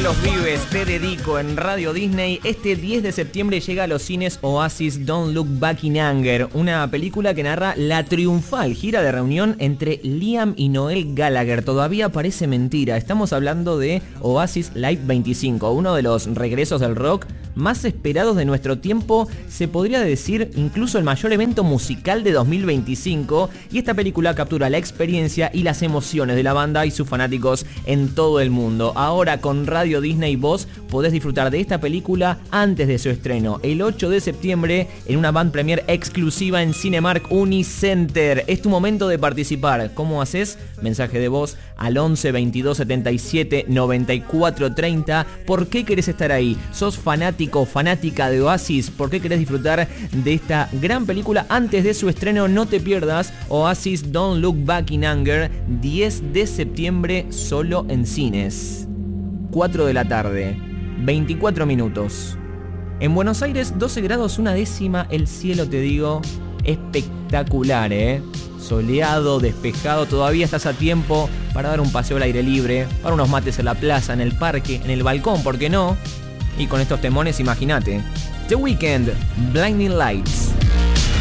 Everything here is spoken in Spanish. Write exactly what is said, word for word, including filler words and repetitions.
Carlos Vives, te dedico en Radio Disney. Este diez de septiembre llega a los cines Oasis Don't Look Back in Anger, una película que narra la triunfal gira de reunión entre Liam y Noel Gallagher. Todavía parece mentira, estamos hablando de Oasis Live veinticinco, uno de los regresos del rock más esperados de nuestro tiempo, se podría decir incluso el mayor evento musical de dos mil veinticinco, y esta película captura la experiencia y las emociones de la banda y sus fanáticos en todo el mundo. Ahora con Radio Disney vos podés disfrutar de esta película antes de su estreno, el ocho de septiembre, en una band premiere exclusiva en Cinemark Unicenter. Es tu momento de participar. ¿Cómo haces? Mensaje de voz al once veintidós setenta y siete noventa y cuatro treinta. ¿Por qué querés estar ahí? ¿Sos fanático o fanática de Oasis? ¿Por qué querés disfrutar de esta gran película antes de su estreno? No te pierdas Oasis Don't Look Back in Anger, diez de septiembre, solo en cines. cuatro de la tarde, veinticuatro minutos. En Buenos Aires, doce grados una décima, el cielo, te digo, espectacular, ¿eh? Soleado, despejado, todavía estás a tiempo para dar un paseo al aire libre, para unos mates en la plaza, en el parque, en el balcón, ¿por qué no? Y con estos temones, imagínate. The Weeknd, Blinding Lights.